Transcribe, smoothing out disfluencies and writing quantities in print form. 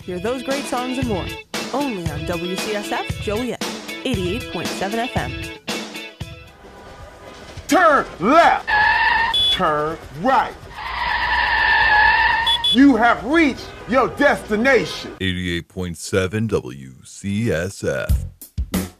Hear those great songs and more. Only on WCSF Joliet, 88.7 FM. Turn left. Turn right. You have reached your destination. 88.7 WCSF.